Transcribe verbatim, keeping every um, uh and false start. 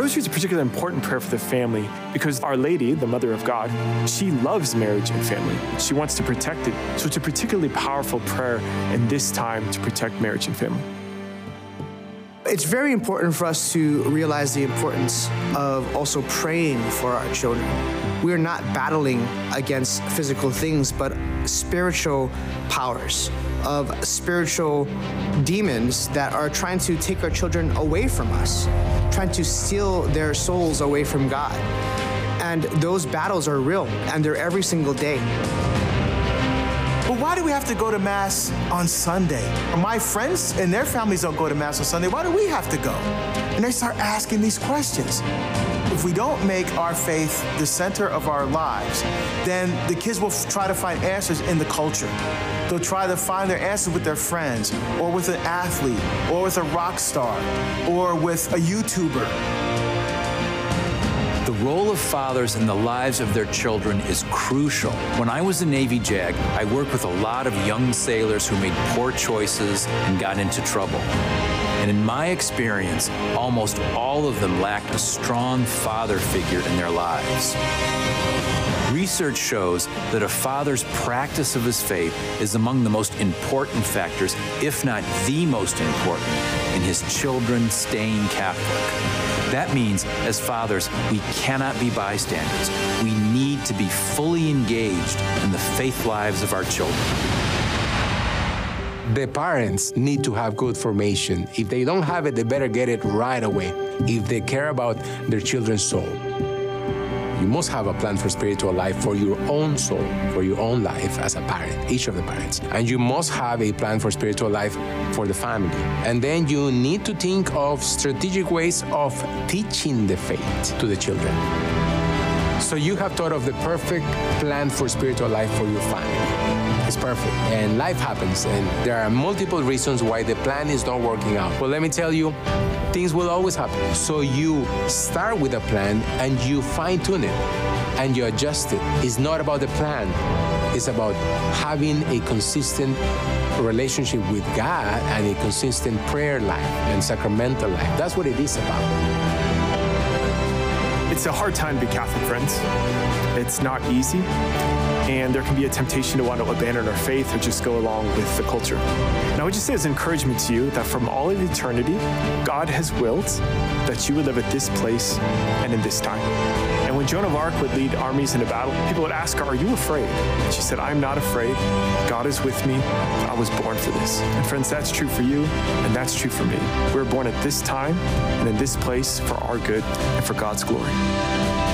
Rosary is a particularly important prayer for the family because Our Lady, the Mother of God, she loves marriage and family. She wants to protect it. So it's a particularly powerful prayer in this time to protect marriage and family. It's very important for us to realize the importance of also praying for our children. We're not battling against physical things, but spiritual powers of spiritual demons that are trying to take our children away from us, trying to steal their souls away from God. And those battles are real, and they're every single day. But why do we have to go to Mass on Sunday? My friends and their families don't go to Mass on Sunday. Why do we have to go? And they start asking these questions. If we don't make our faith the center of our lives, then the kids will try to find answers in the culture. They'll try to find their answers with their friends, or with an athlete, or with a rock star, or with a YouTuber. The role of fathers in the lives of their children is crucial. When I was a Navy JAG, I worked with a lot of young sailors who made poor choices and got into trouble. And in my experience, almost all of them lacked a strong father figure in their lives. Research shows that a father's practice of his faith is among the most important factors, if not the most important, in his children staying Catholic. That means, as fathers, we cannot be bystanders. We need to be fully engaged in the faith lives of our children. The parents need to have good formation. If they don't have it, they better get it right away if they care about their children's soul. You must have a plan for spiritual life for your own soul, for your own life as a parent, each of the parents. And you must have a plan for spiritual life for the family. And then you need to think of strategic ways of teaching the faith to the children. So you have thought of the perfect plan for spiritual life for your family. It's perfect. And life happens, and there are multiple reasons why the plan is not working out. But let me tell you, things will always happen. So you start with a plan and you fine-tune it and you adjust it. It's not about the plan. It's about having a consistent relationship with God and a consistent prayer life and sacramental life. That's what it is about. It's a hard time to be Catholic, friends. It's not easy, and there can be a temptation to want to abandon our faith or just go along with the culture. And I would just say as encouragement to you that from all of eternity, God has willed that you would live at this place and in this time. And when Joan of Arc would lead armies into battle, people would ask her, "Are you afraid?" And she said, "I'm not afraid. God is with me. I was born for this." And friends, that's true for you, and that's true for me. We're born at this time and in this place for our good and for God's glory.